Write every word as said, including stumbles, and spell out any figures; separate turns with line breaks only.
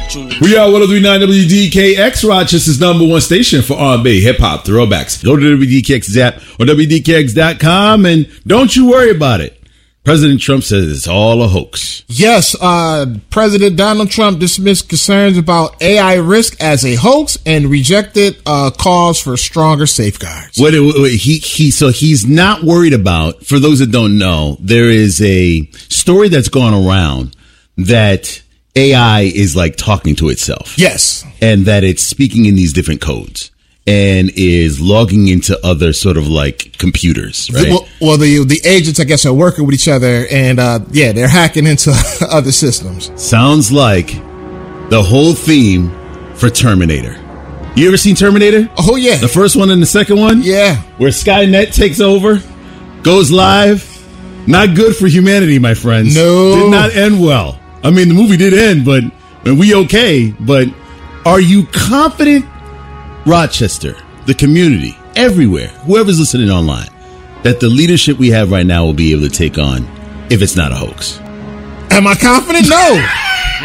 We are one oh three point nine W D K X, Rochester's number one station for R and B, hip-hop, throwbacks. Go to the W D K X app or W D K X dot com and don't you worry about it. President Trump says it's all a hoax.
Yes, uh, President Donald Trump dismissed concerns about A I risk as a hoax and rejected uh, calls for stronger safeguards.
What, what he he so he's not worried about. For those that don't know, there is a story that's gone around that A I is like talking to itself.
Yes,
and that it's speaking in these different codes and is logging into other sort of like computers, right?
Well, well the the agents, I guess, are working with each other, and uh, yeah, they're hacking into other systems.
Sounds like the whole theme for Terminator. You ever seen Terminator?
Oh, yeah.
The first one and the second one?
Yeah.
Where Skynet takes over, goes live. Not good for humanity, my friends.
No.
Did not end well. I mean, the movie did end, but and we okay. But are you confident, Rochester, the community, everywhere, whoever's listening online, that the leadership we have right now will be able to take on if it's not a hoax?
Am I confident? No.